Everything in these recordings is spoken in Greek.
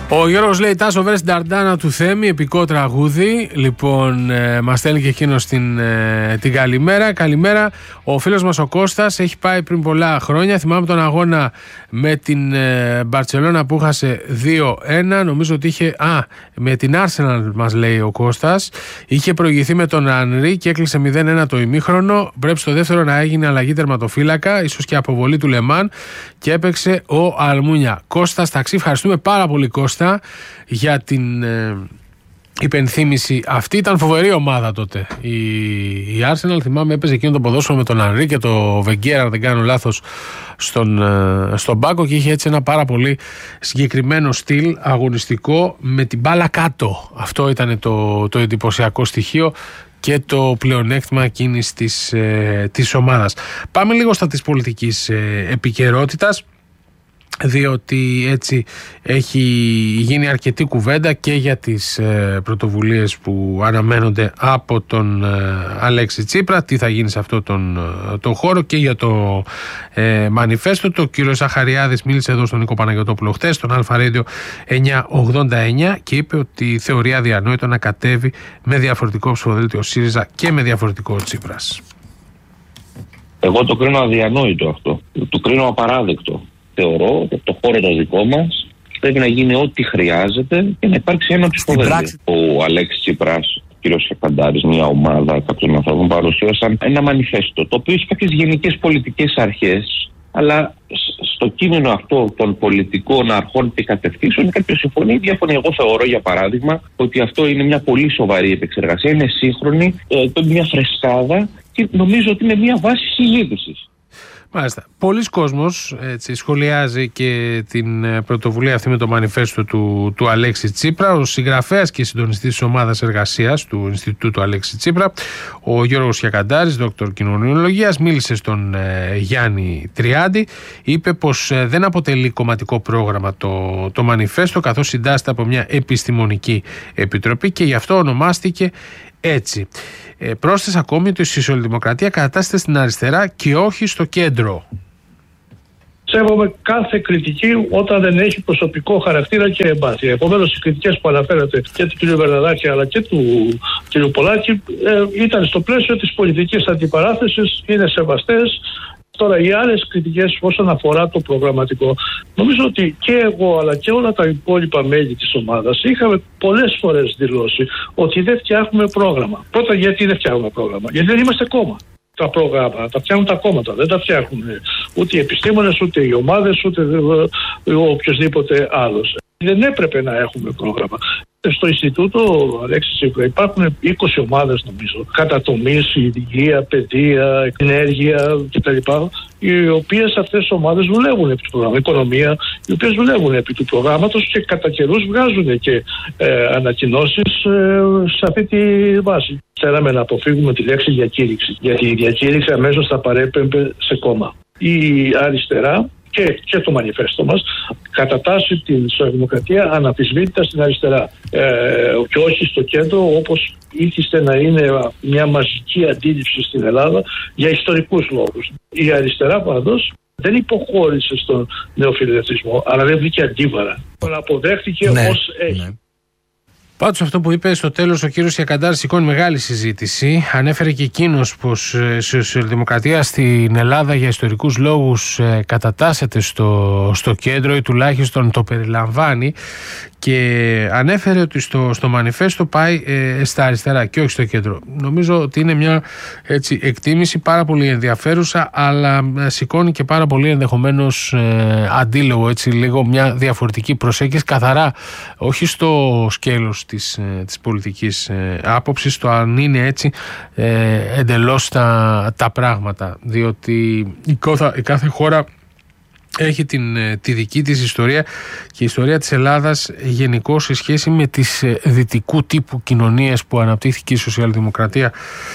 Ο Γιώργος λέει: Τάσο, βρες την Ταρντάνα του Θέμη, επικό τραγούδι. Λοιπόν, μας στέλνει και εκείνος την καλημέρα. Καλημέρα. Ο φίλος μας ο Κώστας έχει πάει πριν πολλά χρόνια. Θυμάμαι τον αγώνα με την Μπαρτσελώνα που χάσε 2-1. Νομίζω ότι είχε. Με την Arsenal, μας λέει ο Κώστας. Είχε προηγηθεί με τον Ανρί και έκλεισε 0-1 το ημίχρονο. Πρέπει στο δεύτερο να έγινε αλλαγή τερματοφύλακα, ίσως και αποβολή του Λεμάν, και έπαιξε ο Αλμούνια. Κώστας, ταξί, ευχαριστούμε πάρα πολύ, Κώστα, για την υπενθύμηση αυτή. Ήταν φοβερή ομάδα τότε η Arsenal. Θυμάμαι, έπαιζε εκείνο το ποδόσφαιρο με τον Ανρί και το Βεγγέρα, αν δεν κάνω λάθος, στον πάγκο, και είχε έτσι ένα πάρα πολύ συγκεκριμένο στυλ αγωνιστικό με την μπάλα κάτω. Αυτό ήταν το εντυπωσιακό στοιχείο και το πλεονέκτημα εκείνης της ομάδας. Πάμε λίγο στα της πολιτικής επικαιρότητας, διότι έτσι έχει γίνει αρκετή κουβέντα και για τις πρωτοβουλίες που αναμένονται από τον Αλέξη Τσίπρα, τι θα γίνει σε αυτό τον χώρο, και για το μανιφέστο. Το κύριο Ζαχαριάδης μίλησε εδώ στον Νίκο Παναγιωτόπουλο χτες, στον Αλφα Radio 989, και είπε ότι θεωρεί αδιανόητο να κατέβει με διαφορετικό ψηφοδέλτιο ΣΥΡΙΖΑ και με διαφορετικό Τσίπρας. Εγώ το κρίνω αδιανόητο αυτό. Το κρίνω απαράδεκτο. Θεωρώ ότι από το χώρο το δικό μας πρέπει να γίνει ό,τι χρειάζεται και να υπάρξει ένα ψηφοδέλτιο. Ο Αλέξης Τσίπρας, ο κ. Σεκαντάρης, μια ομάδα κάποιων ανθρώπων παρουσίασαν ένα μανιφέστο, το οποίο έχει κάποιες γενικές πολιτικές αρχές, αλλά στο κείμενο αυτό των πολιτικών αρχών και κατευθύνσεων κάποιος συμφωνεί ή διαφωνεί. Εγώ θεωρώ, για παράδειγμα, ότι αυτό είναι μια πολύ σοβαρή επεξεργασία, είναι σύγχρονη, είναι μια φρεσκάδα και νομίζω ότι είναι μια βάση συζήτησης. Μάλιστα. Πολλοί κόσμος σχολιάζει και την πρωτοβουλία αυτή με το μανιφέστο του Αλέξη Τσίπρα. Ο συγγραφέας και συντονιστής της ομάδας εργασίας του Ινστιτούτου Αλέξη Τσίπρα, ο Γιώργος Χιακαντάρης, δόκτωρ κοινωνιολογίας, μίλησε στον Γιάννη Τριάντη. Είπε πως δεν αποτελεί κομματικό πρόγραμμα το μανιφέστο, καθώς συντάσσεται από μια επιστημονική επιτροπή, και γι' αυτό ονομάστηκε έτσι. Πρόσθεσε ακόμη ότι η σοσιαλδημοκρατία κατατάσσεται στην αριστερά και όχι στο κέντρο. Σέβομαι κάθε κριτική όταν δεν έχει προσωπικό χαρακτήρα και εμπάθεια. Επομένως, οι κριτικές που αναφέρατε και του κ. Βερναδάκη αλλά και του κ. Πολάκη ήταν στο πλαίσιο της πολιτικής αντιπαράθεσης, είναι σεβαστές. Τώρα, οι άλλες κριτικές όσον αφορά το προγραμματικό, νομίζω ότι και εγώ αλλά και όλα τα υπόλοιπα μέλη της ομάδας είχαμε πολλές φορές δηλώσει ότι δεν φτιάχνουμε πρόγραμμα. Πρώτα, γιατί δεν φτιάχνουμε πρόγραμμα? Γιατί δεν είμαστε κόμμα. Τα προγράμματα τα φτιάχνουν τα κόμματα, δεν τα φτιάχνουν ούτε οι επιστήμονες, ούτε οι ομάδες, ούτε οποιοδήποτε άλλος. Δεν έπρεπε να έχουμε πρόγραμμα. Στο Ινστιτούτο Αλέξη Τσίπρα υπάρχουν 20 ομάδες, νομίζω, κατά τομείς, υγεία, παιδεία, ενέργεια κτλ. Οι οποίες αυτές τις ομάδες δουλεύουν επί του προγράμματος, οικονομία, οι οποίες δουλεύουν επί του προγράμματος και κατά καιρούς βγάζουν και ανακοινώσεις σε αυτή τη βάση. Θέλαμε να αποφύγουμε τη λέξη διακήρυξη, γιατί η διακήρυξη αμέσως θα παρέπεμπε σε κόμμα. Η αριστερά και το μανιφέστο μας κατατάσσει την σοσιαλδημοκρατία αναμφισβήτητα στην αριστερά και όχι στο κέντρο, όπως ήθιστε να είναι μια μαζική αντίληψη στην Ελλάδα για ιστορικούς λόγους. Η αριστερά πάντως δεν υποχώρησε στον νεοφιλελευθερισμό, αλλά δεν βγήκε αντίβαρα. Τον αποδέχτηκε ως έχει. Ναι. Πάντως, αυτό που είπε στο τέλος ο κύριος Χιακαντάρης σηκώνει μεγάλη συζήτηση. Ανέφερε και εκείνος πως η σοσιαλδημοκρατία στην Ελλάδα για ιστορικούς λόγους κατατάσσεται στο κέντρο ή τουλάχιστον το περιλαμβάνει, και ανέφερε ότι στο μανιφέστο πάει στα αριστερά και όχι στο κέντρο. Νομίζω ότι είναι μια εκτίμηση πάρα πολύ ενδιαφέρουσα, αλλά σηκώνει και πάρα πολύ ενδεχομένως αντίλογο, λίγο μια διαφορετική προσέγγιση, καθαρά όχι στο σκέλος της πολιτικής άποψης, το αν είναι έτσι εντελώς τα πράγματα, διότι η κάθε χώρα έχει τη δική της ιστορία, και η ιστορία της Ελλάδας γενικώς σε σχέση με τις δυτικού τύπου κοινωνίες που αναπτύχθηκε η σοσιαλδημοκρατία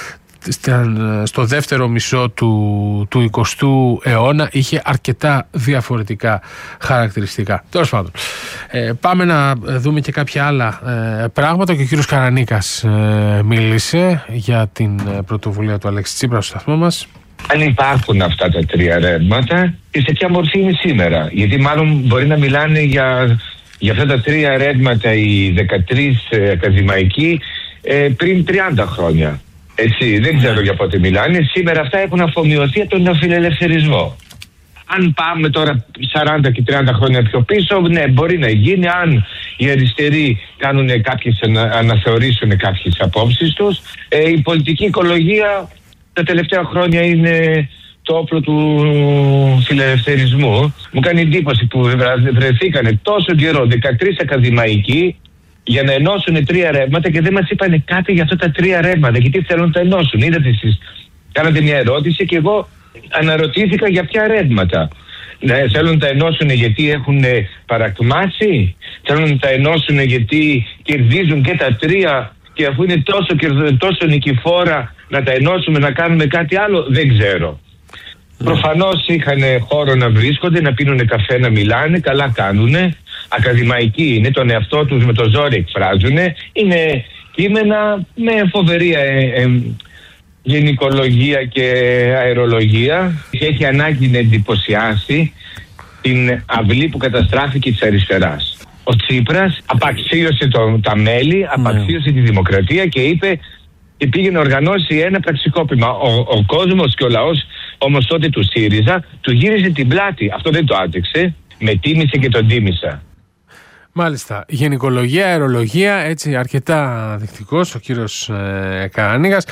στο δεύτερο μισό του 20ου αιώνα είχε αρκετά διαφορετικά χαρακτηριστικά. Τέλος πάντων, πάμε να δούμε και κάποια άλλα πράγματα. Και ο κύριος Καρανίκας μίλησε για την πρωτοβουλία του Αλέξη Τσίπρα στο σταθμό μας. Αν υπάρχουν αυτά τα τρία ρεύματα και σε ποια μορφή είναι σήμερα. Γιατί μάλλον μπορεί να μιλάνε για για αυτά τα 3 ρεύματα οι 13 ακαδημαϊκοί πριν 30 χρόνια. Έτσι, δεν ξέρω για πότε μιλάνε. Σήμερα αυτά έχουν αφομοιωθεί από τον νεοφιλελευθερισμό. Αν πάμε τώρα 40 και 30 χρόνια πιο πίσω, ναι, μπορεί να γίνει. Αν οι αριστεροί αναθεωρήσουν κάποιες απόψεις τους, η πολιτική οικολογία τα τελευταία χρόνια είναι το όπλο του φιλελευθερισμού. Μου κάνει εντύπωση που βρεθήκανε τόσο καιρό 13 ακαδημαϊκοί για να ενώσουν 3 ρεύματα και δεν μας είπανε κάτι για αυτά τα 3 ρεύματα. Γιατί θέλουν να τα ενώσουν. Είδατε εσείς, κάνατε μια ερώτηση και εγώ αναρωτήθηκα για ποια ρεύματα. Θέλουν να τα ενώσουν γιατί έχουν παρακμάσει, θέλουν να τα ενώσουν γιατί κερδίζουν και τα 3 και αφού είναι τόσο νικηφόρα να τα ενώσουμε, να κάνουμε κάτι άλλο, δεν ξέρω. Προφανώς είχαν χώρο να βρίσκονται, να πίνουν καφέ, να μιλάνε, καλά κάνουνε. Ακαδημαϊκοί είναι, τον εαυτό τους με το ζόρι εκφράζουν. Είναι κείμενα με φοβερή γενικολογία και αερολογία και έχει ανάγκη να εντυπωσιάσει την αυλή που καταστράφηκε της αριστεράς. Ο Τσίπρας απαξίωσε τα μέλη, απαξίωσε τη δημοκρατία και είπε και πήγε να οργανώσει ένα πραξικόπημα. Ο κόσμος και ο λαός όμως τότε του ΣΥΡΙΖΑ του γύριζε την πλάτη. Αυτό δεν το άντεξε, με τίμησε και τον τίμησα. Μάλιστα. Γενικολογία, αερολογία, έτσι αρκετά δεικτικός ο κύριος Καρανίγας.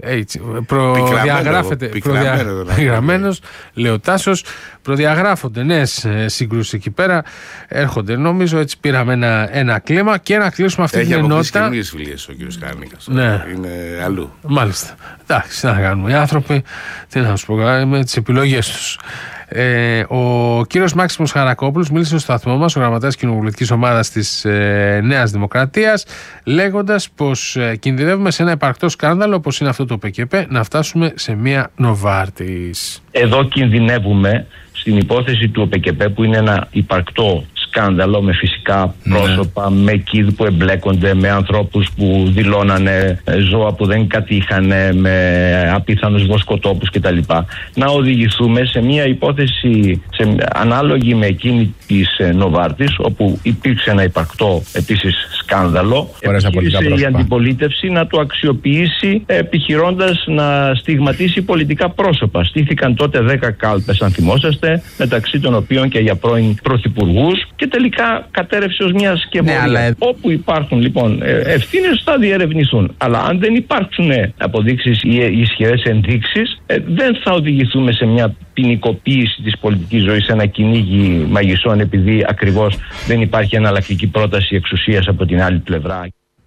Πικραμένος, λέει ο Τάσος. Προδιαγράφονται νέες σύγκρουσεις εκεί πέρα. Έρχονται, νομίζω, έτσι πήραμε ένα κλίμα και να κλείσουμε αυτή την ενότητα. Έχει καινούργιες φιλίες ο κύριος Καρανίγας. Ναι. Είναι αλλού. Μάλιστα. Εντάξει, να κάνουμε. Οι άνθρωποι, τι να σου πω, με τις επιλογές τους. Ο κύριος Μάξιμος Χαρακόπουλος μίλησε στο σταθμό μας, ο γραμματέας κοινοβουλευτικής ομάδας της Νέας Δημοκρατίας, λέγοντας πως κινδυνεύουμε σε ένα υπαρκτό σκάνδαλο όπως είναι αυτό το ΠΚΠ να φτάσουμε σε μια Νοβάρτης. Εδώ κινδυνεύουμε στην υπόθεση του ΟΠΚΠ που είναι ένα υπαρκτό σκάνδαλο με φυσικά πρόσωπα, με κηδ που εμπλέκονται, με ανθρώπους που δηλώνανε ζώα που δεν κατήχανε, με απίθανους βοσκοτόπους κτλ. Να οδηγηθούμε σε μια υπόθεση ανάλογη με εκείνη της Νοβάρτης, όπου υπήρξε ένα υπαρκτό επίσης σκάνδαλο. Επιχείρησε η αντιπολίτευση να το αξιοποιήσει επιχειρώντας να στιγματίσει πολιτικά πρόσωπα. Στήθηκαν τότε 10 κάλπες, αν θυμόσαστε, μεταξύ των οποίων και για πρώην πρωθυπουργούς. Και τελικά κατέρευσε ως μια σκευωρία. Αλλά... Όπου υπάρχουν λοιπόν ευθύνες θα διερευνηθούν. Αλλά αν δεν υπάρξουν αποδείξεις ή ισχυρές ενδείξεις, δεν θα οδηγηθούμε σε μια ποινικοποίηση της πολιτικής ζωής, σε ένα κυνήγι μαγισσών, επειδή ακριβώς δεν υπάρχει εναλλακτική πρόταση εξουσίας από την άλλη πλευρά.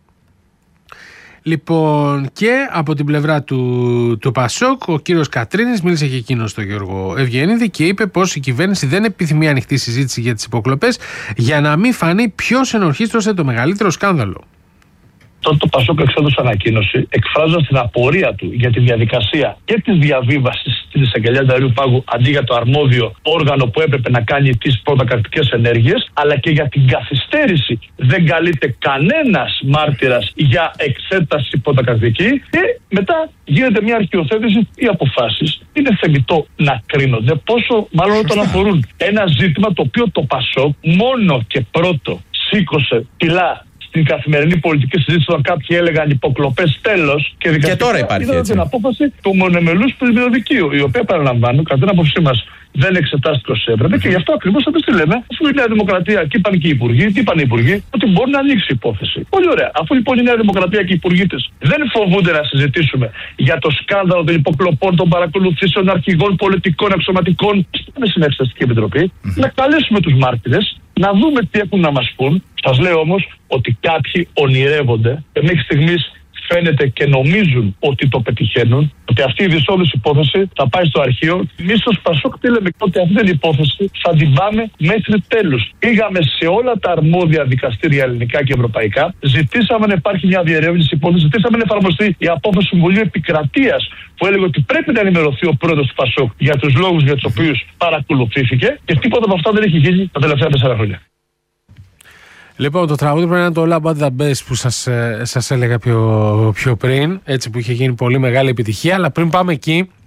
Λοιπόν, και από την πλευρά του Πασόκ, ο κύριος Κατρίνης μίλησε και εκείνος στον Γιώργο Ευγενίδη και είπε πως η κυβέρνηση δεν επιθυμεί ανοιχτή συζήτηση για τις υποκλοπές για να μην φανεί ποιος ενορχίστρωσε το μεγαλύτερο σκάνδαλο. Τότε το Πασόκ εξέδωσε ανακοίνωση εκφράζοντας την απορία του για τη διαδικασία και τη διαβίβαση της εισαγγελίας Δαρείου Πάγου αντί για το αρμόδιο όργανο που έπρεπε να κάνει τις πρωτοκρατικές ενέργειες, αλλά και για την καθυστέρηση. Δεν καλείται κανένας μάρτυρας για εξέταση πρωτοκρατική και μετά γίνεται μια αρχιοθέτηση. Οι αποφάσεις είναι θεμιτό να κρίνονται, πόσο μάλλον όταν αφορούν ένα ζήτημα το οποίο το Πασόκ μόνο και πρώτο σήκωσε ψηλά στην καθημερινή πολιτική συζήτηση, όταν κάποιοι έλεγαν υποκλοπές, τέλος. Και τώρα υπάρχει έτσι. Την απόφαση του μονομελούς πλημμυροδικείου, η οποία, παραλαμβάνω, κατά την άποψή μας δεν εξετάστηκε ως έπρεπε και γι' αυτό ακριβώς εμείς τη λέμε, αφού η Νέα Δημοκρατία και είπαν και οι υπουργοί, τι είπαν οι υπουργοί, ότι μπορεί να ανοίξει η υπόθεση. Πολύ ωραία. Αφού λοιπόν η Νέα Δημοκρατία και οι υπουργοί της δεν φοβούνται να συζητήσουμε για το σκάνδαλο των υποκλοπών, των παρακολουθήσεων αρχηγών πολιτικών, αξιωματικών, στην Εξεταστική Επιτροπή, να καλέσουμε τους μάρτυρες, να δούμε τι έχουν να μας πούν. Σας λέω όμως ότι κάποιοι ονειρεύονται και μέχρι στιγμής φαίνεται και νομίζουν ότι το πετυχαίνουν, ότι αυτή η δυσόδους υπόθεση θα πάει στο αρχείο. Εμείς στο Πασόκ τι λέμε, ότι αυτή την υπόθεση θα την πάμε μέχρι τέλους. Πήγαμε σε όλα τα αρμόδια δικαστήρια ελληνικά και ευρωπαϊκά, ζητήσαμε να υπάρχει μια διερεύνηση υπόθεση, ζητήσαμε να εφαρμοστεί η απόφαση του Συμβουλίου Επικρατείας που έλεγε ότι πρέπει να ενημερωθεί ο πρόεδρος του Πασόκ για τους λόγους για τους οποίους παρακολουθήθηκε και τίποτα από αυτά δεν έχει γίνει τα τελευταία 4 χρόνια. Λοιπόν, το τραγούδι πρέπει να είναι το All About the Bass που σας έλεγα πιο πριν, έτσι, που είχε γίνει πολύ μεγάλη επιτυχία. Αλλά πριν πάμε εκεί,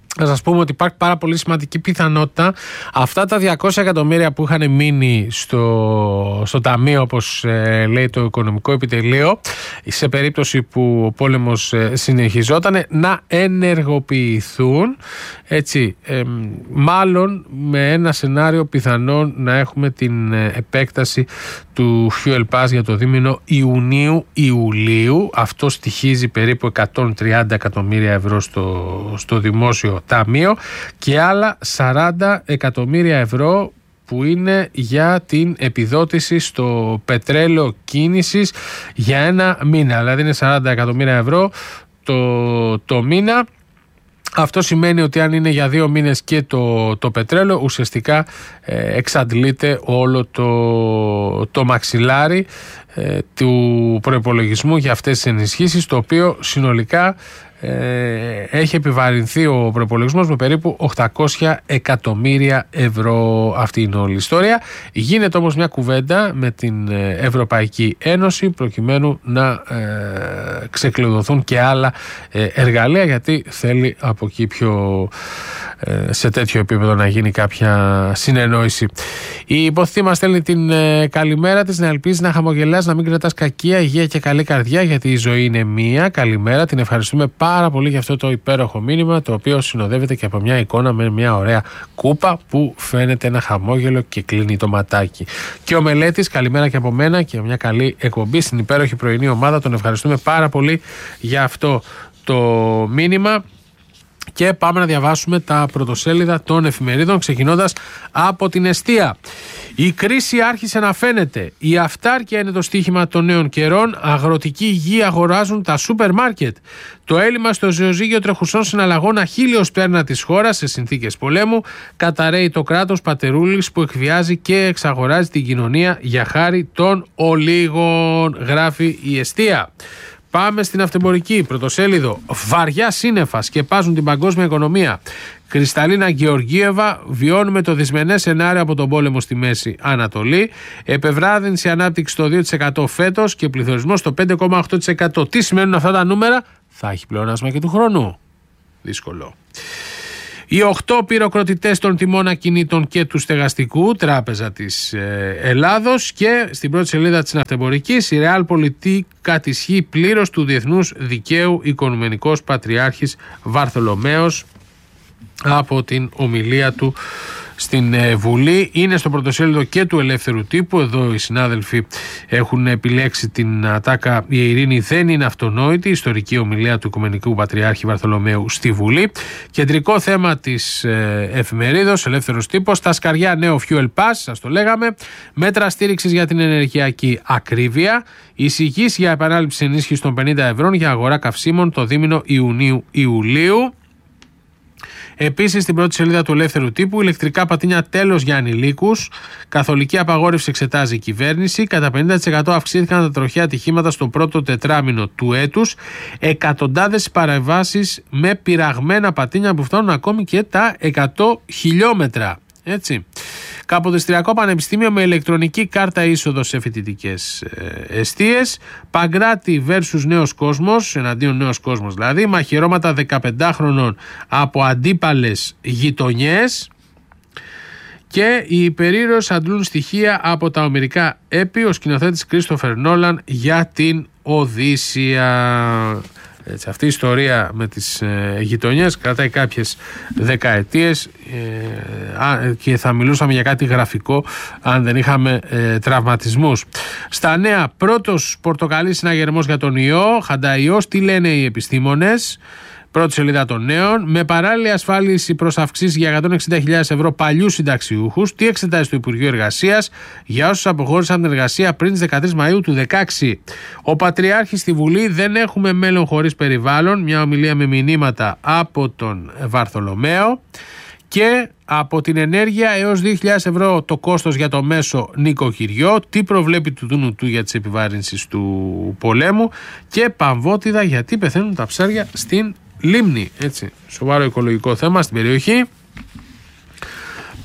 να σας πούμε ότι υπάρχει πάρα πολύ σημαντική πιθανότητα αυτά τα 200 εκατομμύρια που είχαν μείνει στο ταμείο, όπως λέει το Οικονομικό Επιτελείο, σε περίπτωση που ο πόλεμος συνεχιζόταν, να ενεργοποιηθούν, έτσι, μάλλον με ένα σενάριο πιθανόν να έχουμε την επέκταση του Fuel Pass για το δίμηνο Ιουνίου-Ιουλίου. Αυτό στοιχίζει περίπου 130 εκατομμύρια ευρώ στο δημόσιο ταμείο και άλλα 40 εκατομμύρια ευρώ που είναι για την επιδότηση στο πετρέλαιο κίνησης για ένα μήνα. Δηλαδή είναι 40 εκατομμύρια ευρώ το μήνα. Αυτό σημαίνει ότι αν είναι για 2 μήνες και το πετρέλαιο, ουσιαστικά εξαντλείται όλο το μαξιλάρι του προϋπολογισμού για αυτές τις ενισχύσεις, το οποίο συνολικά έχει επιβαρυνθεί ο προϋπολογισμός με περίπου 800 εκατομμύρια ευρώ. Αυτή είναι όλη η ιστορία. Γίνεται όμως μια κουβέντα με την Ευρωπαϊκή Ένωση προκειμένου να ξεκλειδωθούν και άλλα εργαλεία, γιατί θέλει από εκεί σε τέτοιο επίπεδο να γίνει κάποια συνεννόηση. Η υποθετή μας στέλνει την καλημέρα της, να ελπίζει να χαμογελάς, να μην κρατάς κακία, υγεία και καλή καρδιά, γιατί η ζωή είναι μία. Καλημέρα, την ευχαριστούμε πάρα πολύ για αυτό το υπέροχο μήνυμα, το οποίο συνοδεύεται και από μια εικόνα με μια ωραία κούπα που φαίνεται ένα χαμόγελο και κλείνει το ματάκι. Και ο Μελέτης, καλημέρα και από μένα και μια καλή εκπομπή στην υπέροχη πρωινή ομάδα. Τον ευχαριστούμε πάρα πολύ για αυτό το μήνυμα. Και πάμε να διαβάσουμε τα πρωτοσέλιδα των εφημερίδων, ξεκινώντας από την Εστία. Η κρίση άρχισε να φαίνεται. Η αυτάρκεια είναι το στίχημα των νέων καιρών. Αγροτική γη αγοράζουν τα σούπερ μάρκετ. Το έλλειμμα στο ζωοζύγιο τρεχουσών συναλλαγών αχίλιος πέρνα της χώρας σε συνθήκες πολέμου. Καταραίει το κράτος πατερούλης που εκβιάζει και εξαγοράζει την κοινωνία για χάρη των ολίγων, γράφει η Εστία. Πάμε στην αυτεμπορική, πρωτοσέλιδο. Βαριά σύννεφα σκεπάζουν την παγκόσμια οικονομία. Κρυσταλίνα Γεωργίεβα, βιώνουμε το δυσμενές σενάριο από τον πόλεμο στη Μέση Ανατολή. Επευράδυνση ανάπτυξη στο 2% φέτος και πληθωρισμό στο 5,8%. Τι σημαίνουν αυτά τα νούμερα? Θα έχει πλεόνασμα και του χρόνου. Δύσκολο. Οι 8 πυροκροτητές των τιμών ακινήτων και του στεγαστικού, Τράπεζα της Ελλάδος, και στην πρώτη σελίδα της Ναυτεμπορικής, η Realpolitik κατησχεί πλήρως του διεθνούς δικαίου, Οικουμενικός Πατριάρχης Βαρθολομαίος από την ομιλία του στην Βουλή. Είναι στο πρωτοσέλιδο και του Ελεύθερου Τύπου. Εδώ οι συνάδελφοι έχουν επιλέξει την ατάκα «Η ειρήνη δεν είναι αυτονόητη», ιστορική ομιλία του Οικουμενικού Πατριάρχη Βαρθολομαίου στη Βουλή. Κεντρικό θέμα της εφημερίδος Ελεύθερος Τύπος, τα σκαριά νέο Fuel Pass, σας το λέγαμε, μέτρα στήριξης για την ενεργειακή ακρίβεια, εισηγής για επανάληψη ενίσχυση των 50 ευρώ για αγορά καυσίμων το δίμηνο Ιουνίου-Ιουλίου. Επίσης, στην πρώτη σελίδα του Ελεύθερου Τύπου, ηλεκτρικά πατίνια τέλος για ανηλίκους. Καθολική απαγόρευση εξετάζει η κυβέρνηση. Κατά 50% αυξήθηκαν τα τροχαία ατυχήματα στο πρώτο τετράμινο του έτους. Εκατοντάδες παρεμβάσεις με πειραγμένα πατίνια που φτάνουν ακόμη και τα 100 χιλιόμετρα. Έτσι. Καποδιστριακό Πανεπιστήμιο με ηλεκτρονική κάρτα είσοδο σε φοιτητικές εστίες. Παγκράτη versus νέος κόσμος, εναντίον νέος κόσμος δηλαδή. Μαχαιρώματα 15χρονων από αντίπαλες γειτονιές. Και οι υπερήρωες αντλούν στοιχεία από τα ομηρικά έπι. Ο σκηνοθέτης Κρίστοφερ Νόλαν για την Οδύσσια. Έτσι, αυτή η ιστορία με τις γειτονιές κρατάει κάποιες δεκαετίες και θα μιλούσαμε για κάτι γραφικό αν δεν είχαμε τραυματισμούς. Στα νέα, πρώτος πορτοκαλής συναγερμός για τον ιό, χανταϊός, τι λένε οι επιστήμονες. Πρώτη σελίδα των νέων. Με παράλληλη ασφάλιση προς αυξήσεις για 160.000 ευρώ παλιούς συνταξιούχους. Τι εξετάζει το Υπουργείο Εργασίας για όσους αποχώρησαν την εργασία πριν τις 13 Μαΐου του 2016. Ο Πατριάρχης στη Βουλή, δεν έχουμε μέλλον χωρίς περιβάλλον. Μια ομιλία με μηνύματα από τον Βαρθολομαίο. Και από την ενέργεια έως 2.000 ευρώ το κόστος για το μέσο νοικοκυριό. Τι προβλέπει του Δούνου του για τις επιβάρυνσεις του πολέμου. Και Παμβότιδα, γιατί πεθαίνουν τα ψάρια στην λίμνη. Έτσι, σοβαρό οικολογικό θέμα στην περιοχή.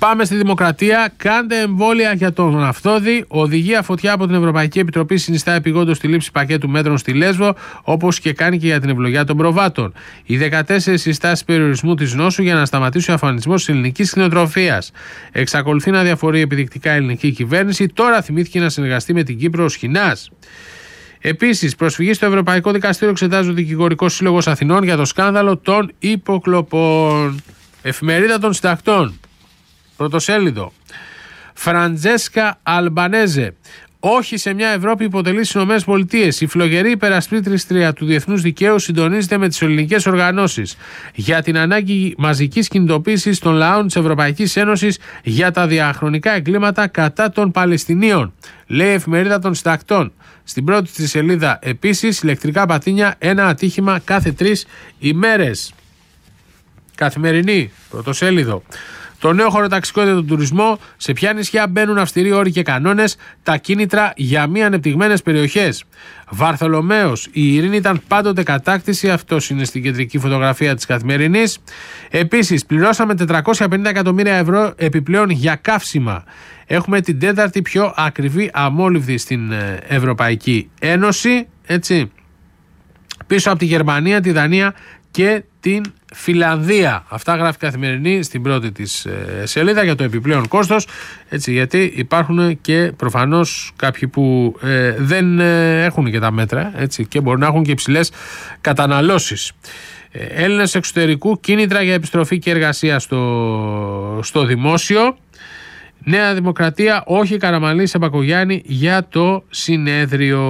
Πάμε στη Δημοκρατία. Κάντε εμβόλια για τον Αυτόδη. Οδηγία φωτιά από την Ευρωπαϊκή Επιτροπή συνιστά επειγόντως τη λήψη πακέτου μέτρων στη Λέσβο, όπως και κάνει και για την ευλογιά των προβάτων. Οι 14 συστάσεις περιορισμού της νόσου για να σταματήσει ο αφανισμός της ελληνικής κτηνοτροφίας. Εξακολουθεί να διαφορεί επιδεικτικά η ελληνική κυβέρνηση. Τώρα θυμήθηκε να συνεργαστεί με την Κύπρο ο Σχοινάς. Επίσης, προσφυγή στο Ευρωπαϊκό Δικαστήριο εξετάζει ο Δικηγορικός Σύλλογος Αθηνών για το σκάνδαλο των υποκλοπών. Εφημερίδα των Συντακτών. Πρωτοσέλιδο. Φραντζέσκα Αλμπανέζε. Όχι σε μια Ευρώπη υποτελεί στις ΗΠΑ. Η φλογερή υπερασπίτρια του διεθνούς δικαίου συντονίζεται με τις ελληνικές οργανώσεις για την ανάγκη μαζικής κινητοποίησης των λαών της Ευρωπαϊκής Ένωσης για τα διαχρονικά εγκλήματα κατά των Παλαιστινίων. Λέει η Εφημερίδα των Συντακτών. Στην πρώτη της σελίδα επίσης, ηλεκτρικά πατίνια, ένα ατύχημα κάθε 3 ημέρες. Καθημερινή, πρωτοσέλιδο. Το νέο χωροταξικό για τον τουρισμό, σε ποια νησιά μπαίνουν αυστηροί όροι και κανόνες, τα κίνητρα για μη ανεπτυγμένες περιοχές. Βαρθολομαίος, η ειρήνη ήταν πάντοτε κατάκτηση, αυτό είναι στην κεντρική φωτογραφία της Καθημερινής. Επίσης, πληρώσαμε 450 εκατομμύρια ευρώ επιπλέον για καύσιμα. Έχουμε την 4η πιο ακριβή αμόλυβδη στην Ευρωπαϊκή Ένωση, έτσι. Πίσω από τη Γερμανία, τη Δανία και την Φιλανδία. Αυτά γράφει Καθημερινή στην πρώτη της σελίδα για το επιπλέον κόστος, έτσι, γιατί υπάρχουν και προφανώς κάποιοι που δεν έχουν και τα μέτρα, έτσι, και μπορούν να έχουν και υψηλές καταναλώσεις. Έλληνες εξωτερικού, κίνητρα για επιστροφή και εργασία στο δημόσιο. Νέα Δημοκρατία, όχι Καραμανλή σε Μπακογιάννη για το συνέδριο.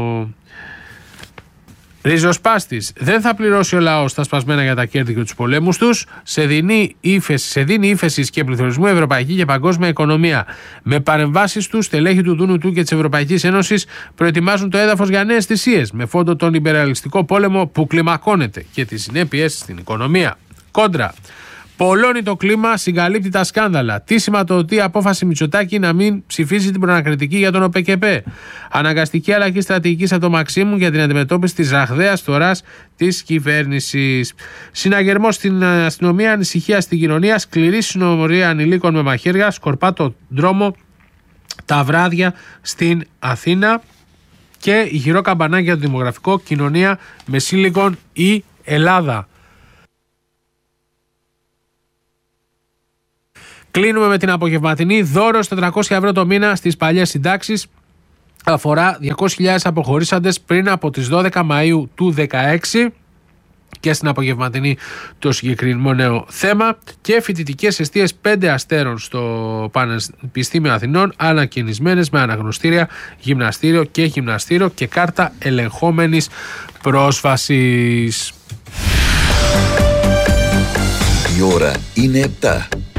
Ριζοσπάστης. Δεν θα πληρώσει ο λαός τα σπασμένα για τα κέρδη και τους πολέμους τους. Σε δίνει ύφεσης και πληθωρισμού ευρωπαϊκή και παγκόσμια οικονομία. Με παρεμβάσεις του, στελέχη του Δούνου του και της Ευρωπαϊκής Ένωσης προετοιμάζουν το έδαφος για νέες θυσίες, με φόντο τον υπεραλιστικό πόλεμο που κλιμακώνεται και τις συνέπειες στην οικονομία. Κόντρα. Πολλώνει το κλίμα, συγκαλύπτει τα σκάνδαλα. Τι σηματοδοτεί η απόφαση Μητσοτάκη να μην ψηφίσει την προανακριτική για τον ΟΠΕΚΕΠΕ. Αναγκαστική αλλαγή στρατηγικής από το Μαξίμου για την αντιμετώπιση της ραγδαίας φθοράς της κυβέρνησης. Συναγερμός στην αστυνομία, ανησυχία στην κοινωνία, σκληρή συνομωρία ανηλίκων με μαχαίρια, σκορπά το δρόμο τα βράδια στην Αθήνα. Και ηχηρό καμπανάκι για το δημογραφικό, κοινωνία με σύλλογον η Ελλάδα. Κλείνουμε με την απογευματινή. Δώρο 400 ευρώ το μήνα στις παλιές συντάξεις. Αφορά 200.000 αποχωρήσαντες πριν από τις 12 Μαΐου του 2016. Και στην απογευματινή το συγκεκριμένο θέμα. Και φοιτητικές εστίες 5 αστέρων στο Πανεπιστήμιο Αθηνών, ανακαινισμένες με αναγνωστήρια, γυμναστήριο και γυμναστήριο και κάρτα ελεγχόμενης πρόσβασης. Η ώρα είναι 7.